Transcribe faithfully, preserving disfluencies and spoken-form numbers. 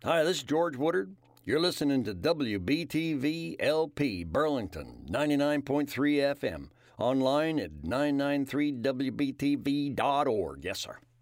Hi, this is George Woodard. You're listening to W B T V L P Burlington, ninety-nine point three F M. Online at nine ninety-three W B T V dot org. Yes, sir.